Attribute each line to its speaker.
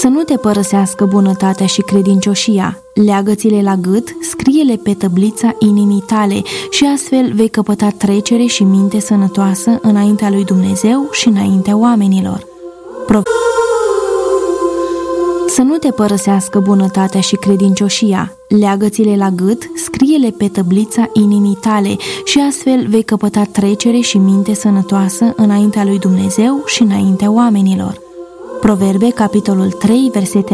Speaker 1: Să nu te părăsească bunătatea și credincioșia, leagă-ți-le la gât, scrie-le pe tăblița inimii tale și astfel vei căpăta trecere și minte sănătoasă înaintea lui Dumnezeu și înaintea oamenilor. Să nu te părăsească bunătatea și credincioșia, leagă-ți-le la gât, scrie-le pe tăblița inimii tale și astfel vei căpăta trecere și minte sănătoasă înaintea lui Dumnezeu și înaintea oamenilor. Proverbe, capitolul 3, versete